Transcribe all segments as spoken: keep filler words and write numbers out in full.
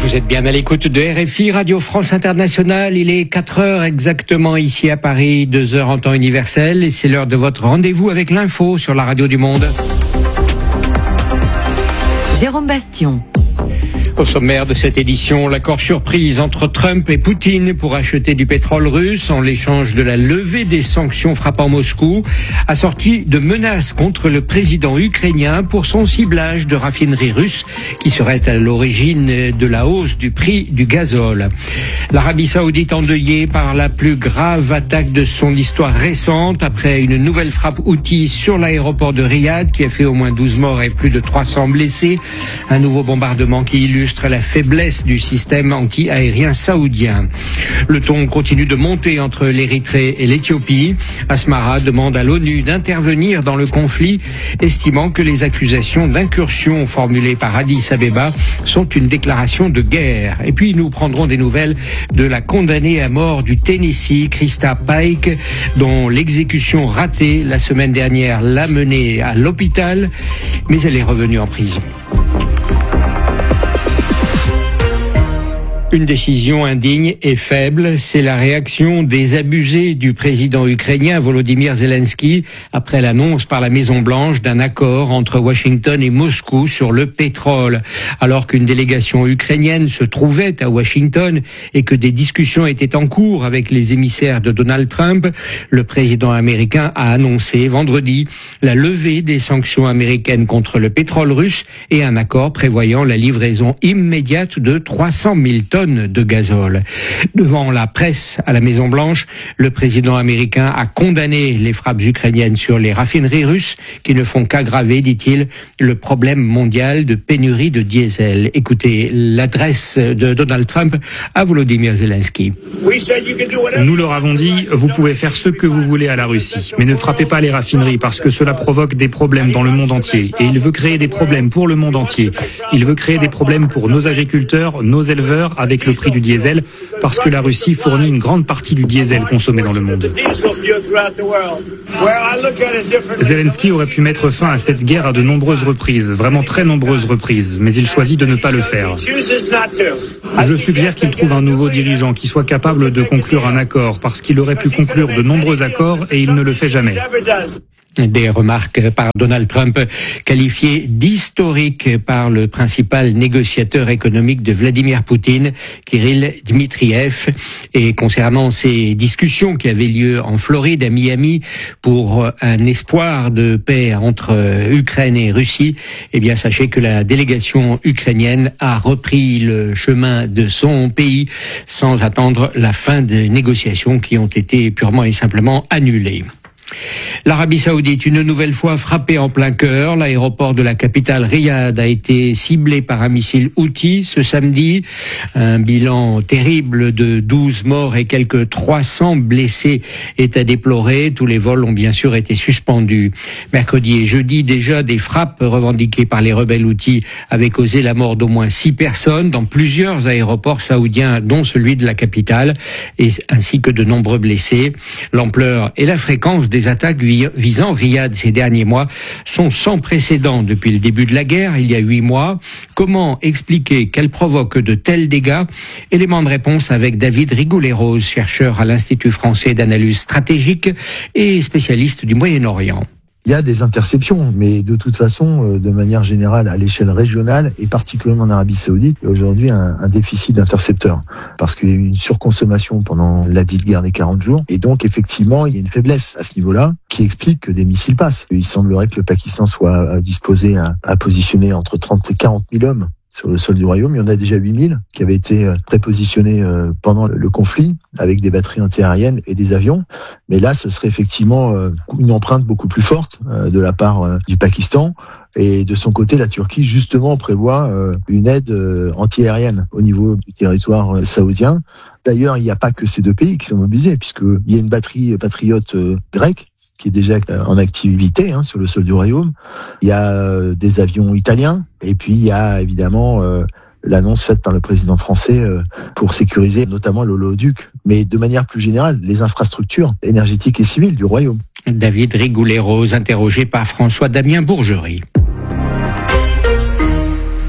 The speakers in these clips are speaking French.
Vous êtes bien à l'écoute de R F I, Radio France Internationale. Il est quatre heures exactement ici à Paris, deux heures en temps universel. Et c'est l'heure de votre rendez-vous avec l'info sur la radio du monde. Jérôme Bastion. Au sommaire de cette édition, l'accord surprise entre Trump et Poutine pour acheter du pétrole russe en l'échange de la levée des sanctions frappant Moscou, assorti de menaces contre le président ukrainien pour son ciblage de raffineries russes qui seraient à l'origine de la hausse du prix du gazole. L'Arabie Saoudite endeuillée par la plus grave attaque de son histoire récente après une nouvelle frappe houthi sur l'aéroport de Riyad qui a fait au moins douze morts et plus de trois cents blessés. Un nouveau bombardement qui illustre la faiblesse du système anti-aérien saoudien. Le ton continue de monter entre l'Érythrée et l'Éthiopie. Asmara demande à l'ONU d'intervenir dans le conflit, estimant que les accusations d'incursion formulées par Addis Abeba sont une déclaration de guerre. Et puis nous prendrons des nouvelles de la condamnée à mort du Tennessee, Krista Pike, dont l'exécution ratée la semaine dernière l'a menée à l'hôpital, mais elle est revenue en prison. Une décision indigne et faible, c'est la réaction des abusés du président ukrainien Volodymyr Zelensky après l'annonce par la Maison-Blanche d'un accord entre Washington et Moscou sur le pétrole. Alors qu'une délégation ukrainienne se trouvait à Washington et que des discussions étaient en cours avec les émissaires de Donald Trump, le président américain a annoncé vendredi la levée des sanctions américaines contre le pétrole russe et un accord prévoyant la livraison immédiate de trois cent mille tonnes de gazole. Devant la presse à la Maison-Blanche, le président américain a condamné les frappes ukrainiennes sur les raffineries russes qui ne font qu'aggraver, dit-il, le problème mondial de pénurie de diesel. Écoutez l'adresse de Donald Trump à Volodymyr Zelensky. Nous leur avons dit, vous pouvez faire ce que vous voulez à la Russie, mais ne frappez pas les raffineries parce que cela provoque des problèmes dans le monde entier. Et il veut créer des problèmes pour le monde entier. Il veut créer des problèmes pour nos agriculteurs, nos éleveurs, avec le prix du diesel, parce que la Russie fournit une grande partie du diesel consommé dans le monde. Zelensky aurait pu mettre fin à cette guerre à de nombreuses reprises, vraiment très nombreuses reprises, mais il choisit de ne pas le faire. Je suggère qu'il trouve un nouveau dirigeant qui soit capable de conclure un accord, parce qu'il aurait pu conclure de nombreux accords et il ne le fait jamais. Des remarques par Donald Trump qualifiées d'historiques par le principal négociateur économique de Vladimir Poutine, Kirill Dmitriev. Et concernant ces discussions qui avaient lieu en Floride, à Miami, pour un espoir de paix entre Ukraine et Russie, eh bien sachez que la délégation ukrainienne a repris le chemin de son pays sans attendre la fin des négociations qui ont été purement et simplement annulées. L'Arabie Saoudite, une nouvelle fois frappée en plein cœur. L'aéroport de la capitale Riyad a été ciblé par un missile houthi ce samedi. Un bilan terrible de douze morts et quelques trois cents blessés est à déplorer. Tous les vols ont bien sûr été suspendus. Mercredi et jeudi, déjà, des frappes revendiquées par les rebelles houthis avaient causé la mort d'au moins six personnes dans plusieurs aéroports saoudiens, dont celui de la capitale, et ainsi que de nombreux blessés. L'ampleur et la fréquence des attaques visant Riyad ces derniers mois sont sans précédent depuis le début de la guerre, il y a huit mois. Comment expliquer qu'elles provoquent de tels dégâts? Élément de réponse avec David Rigoulet-Rose, chercheur à l'Institut français d'analyse stratégique et spécialiste du Moyen-Orient. Il y a des interceptions, mais de toute façon, de manière générale, à l'échelle régionale, et particulièrement en Arabie Saoudite, il y a aujourd'hui un, un déficit d'intercepteurs, parce qu'il y a eu une surconsommation pendant la dite guerre des quarante jours, et donc effectivement, il y a une faiblesse à ce niveau-là, qui explique que des missiles passent. Il semblerait que le Pakistan soit disposé à, à positionner entre trente et quarante mille hommes sur le sol du royaume. Il y en a déjà huit mille qui avaient été prépositionnés pendant le conflit avec des batteries antiaériennes et des avions. Mais là, ce serait effectivement une empreinte beaucoup plus forte de la part du Pakistan. Et de son côté, la Turquie, justement, prévoit une aide antiaérienne au niveau du territoire saoudien. D'ailleurs, il n'y a pas que ces deux pays qui sont mobilisés, puisqu'il y a une batterie patriote grecque qui est déjà en activité hein, sur le sol du royaume. Il y a euh, des avions italiens, et puis il y a évidemment euh, l'annonce faite par le président français euh, pour sécuriser notamment l'oléoduc, mais de manière plus générale, les infrastructures énergétiques et civiles du royaume. David Rigoulet-Rose, interrogé par François-Damien Bourgerie.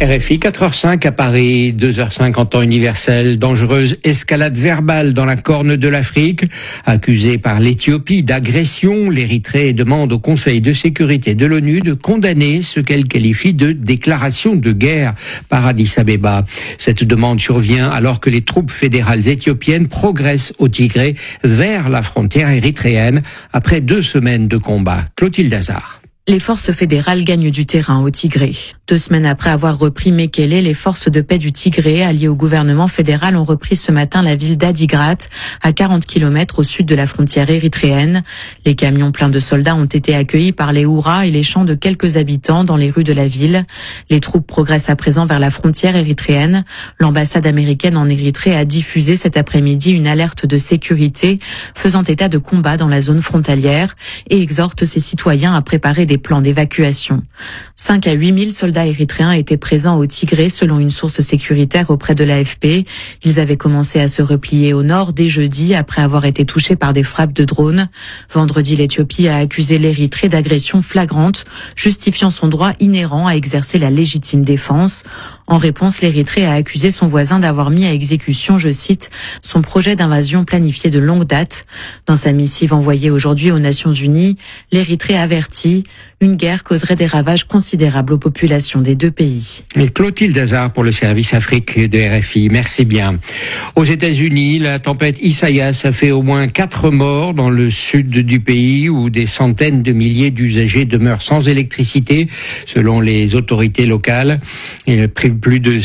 R F I, quatre heures cinq à Paris, deux heures cinq en temps universel. Dangereuse escalade verbale dans la Corne de l'Afrique. Accusée par l'Éthiopie d'agression, l'Érythrée demande au Conseil de sécurité de l'ONU de condamner ce qu'elle qualifie de déclaration de guerre par Addis Abeba. Cette demande survient alors que les troupes fédérales éthiopiennes progressent au Tigré vers la frontière érythréenne après deux semaines de combat. Clotilde Hazard. Les forces fédérales gagnent du terrain au Tigré. Deux semaines après avoir repris Mekele, les forces de paix du Tigré, alliées au gouvernement fédéral, ont repris ce matin la ville d'Adigrat, à quarante kilomètres au sud de la frontière érythréenne. Les camions pleins de soldats ont été accueillis par les hurrahs et les chants de quelques habitants dans les rues de la ville. Les troupes progressent à présent vers la frontière érythréenne. L'ambassade américaine en Érythrée a diffusé cet après-midi une alerte de sécurité faisant état de combat dans la zone frontalière et exhorte ses citoyens à préparer des des plans d'évacuation. cinq à huit mille soldats érythréens étaient présents au Tigré selon une source sécuritaire auprès de l'A F P. Ils avaient commencé à se replier au nord dès jeudi après avoir été touchés par des frappes de drones. Vendredi, l'Éthiopie a accusé l'Érythrée d'agression flagrante, justifiant son droit inhérent à exercer la légitime défense. En réponse, l'Érythrée a accusé son voisin d'avoir mis à exécution, je cite, son projet d'invasion planifié de longue date. Dans sa missive envoyée aujourd'hui aux Nations Unies, l'Érythrée avertit une guerre causerait des ravages considérables aux populations des deux pays. Et Clotilde Hazard pour le service Afrique de R F I. Merci bien. Aux États-Unis, la tempête Isaias a fait au moins quatre morts dans le sud du pays où des centaines de milliers d'usagers demeurent sans électricité, selon les autorités locales. Et plus de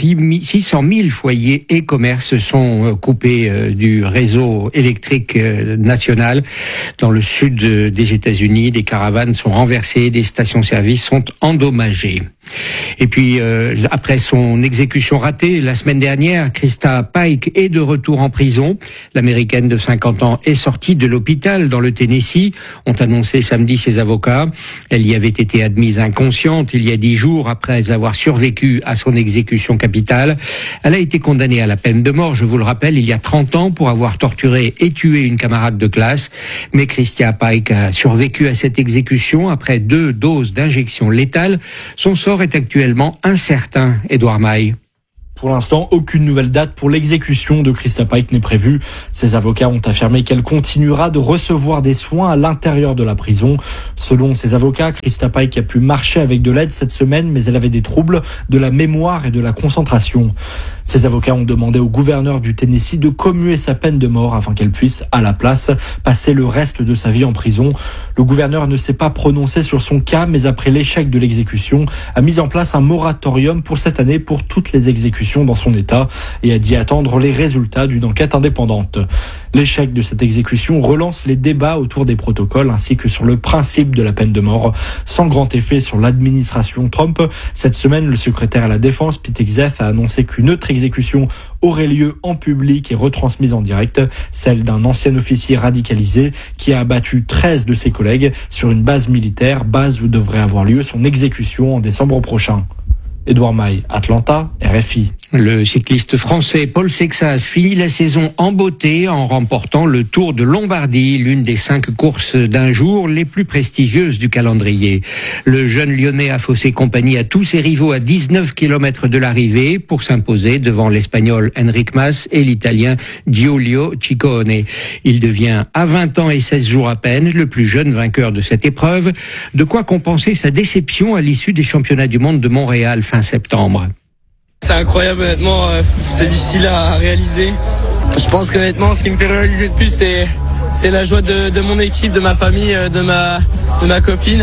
six cent mille foyers et commerces sont coupés du réseau électrique national. Dans le sud des États-Unis, des caravanes sont renversées, des stations-service sont endommagées. Et puis, euh, après son exécution ratée la semaine dernière, Krista Pike est de retour en prison. L'Américaine de cinquante ans est sortie de l'hôpital dans le Tennessee, ont annoncé samedi ses avocats. Elle y avait été admise inconsciente il y a dix jours après avoir survécu à son exécution capitale. Elle a été condamnée à la peine de mort, je vous le rappelle, il y a trente ans pour avoir torturé et tué une camarade de classe. Mais Krista Pike a survécu à cette exécution après deux doses d'injection létale. Son sort est actuellement incertain, Édouard Maille. Pour l'instant, aucune nouvelle date pour l'exécution de Krista Pike n'est prévue. Ses avocats ont affirmé qu'elle continuera de recevoir des soins à l'intérieur de la prison. Selon ses avocats, Krista Pike a pu marcher avec de l'aide cette semaine, mais elle avait des troubles de la mémoire et de la concentration. Ses avocats ont demandé au gouverneur du Tennessee de commuer sa peine de mort afin qu'elle puisse, à la place, passer le reste de sa vie en prison. Le gouverneur ne s'est pas prononcé sur son cas, mais après l'échec de l'exécution, a mis en place un moratorium pour cette année pour toutes les exécutions dans son état et a dit attendre les résultats d'une enquête indépendante. L'échec de cette exécution relance les débats autour des protocoles ainsi que sur le principe de la peine de mort, sans grand effet sur l'administration Trump. Cette semaine, le secrétaire à la Défense, Pete Hegseth, a annoncé qu'une autre exécution aurait lieu en public et retransmise en direct, celle d'un ancien officier radicalisé qui a abattu treize de ses collègues sur une base militaire, base où devrait avoir lieu son exécution en décembre prochain. Édouard Maille, Atlanta, R F I. Le cycliste français Paul Sexas finit la saison en beauté en remportant le Tour de Lombardie, l'une des cinq courses d'un jour les plus prestigieuses du calendrier. Le jeune Lyonnais a faussé compagnie à tous ses rivaux à dix-neuf kilomètres de l'arrivée pour s'imposer devant l'Espagnol Enric Mas et l'Italien Giulio Ciccone. Il devient à vingt ans et seize jours à peine le plus jeune vainqueur de cette épreuve, de quoi compenser sa déception à l'issue des championnats du monde de Montréal fin septembre. C'est incroyable, honnêtement, euh, c'est difficile à réaliser. Je pense qu'honnêtement, ce qui me fait réaliser le plus, c'est, c'est la joie de, de mon équipe, de ma famille, de ma, de ma copine.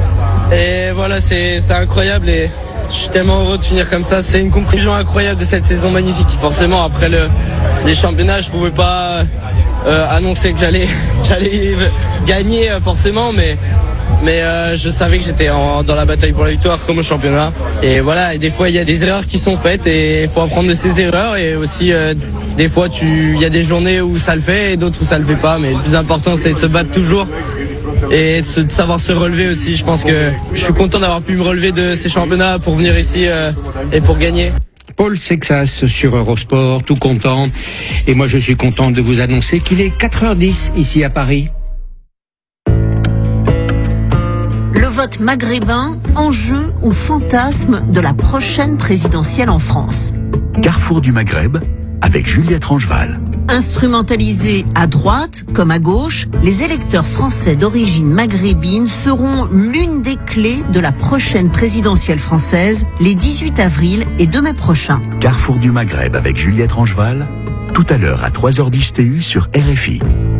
Et voilà, c'est, c'est incroyable et je suis tellement heureux de finir comme ça. C'est une conclusion incroyable de cette saison magnifique. Forcément, après le, les championnats, je pouvais pas euh, annoncer que j'allais, j'allais gagner forcément, mais... Mais euh, je savais que j'étais en, dans la bataille pour la victoire comme au championnat. Et voilà, et des fois il y a des erreurs qui sont faites et il faut apprendre de ces erreurs. Et aussi euh, des fois il y a des journées où ça le fait et d'autres où ça le fait pas. Mais le plus important c'est de se battre toujours et de, se, de savoir se relever aussi. Je pense que je suis content d'avoir pu me relever de ces championnats pour venir ici euh, et pour gagner. Paul Sexas sur Eurosport, tout content. Et moi je suis content de vous annoncer qu'il est quatre heures dix ici à Paris. vote maghrébin, enjeu ou fantasme de la prochaine présidentielle en France. Carrefour du Maghreb avec Juliette Rangeval. Instrumentalisés à droite comme à gauche, les électeurs français d'origine maghrébine seront l'une des clés de la prochaine présidentielle française les dix-huit avril et deux mai prochains. Carrefour du Maghreb avec Juliette Rangeval, tout à l'heure à trois heures dix T U sur R F I.